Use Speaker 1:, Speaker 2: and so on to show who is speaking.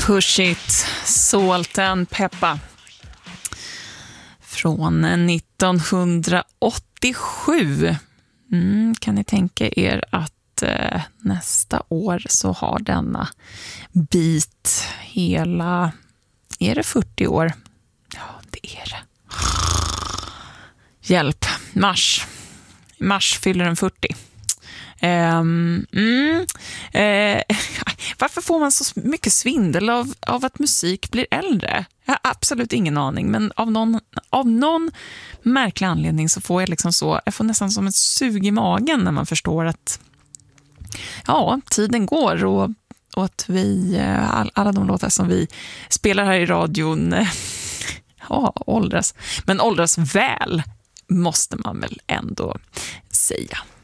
Speaker 1: Push It, Salt and Pepper från 1987. Kan ni tänka er att nästa år så har denna bit hela, är det 40 år? Ja, det är det. Hjälp, mars fyller den 40. Varför får man så mycket svindel av att musik blir äldre? Jag har absolut ingen aning, men av någon märklig anledning så får jag liksom så, jag får nästan som ett sug i magen när man förstår att tiden går och att vi, alla de låtar som vi spelar här i radion åldras. Men åldras väl, måste man väl ändå säga.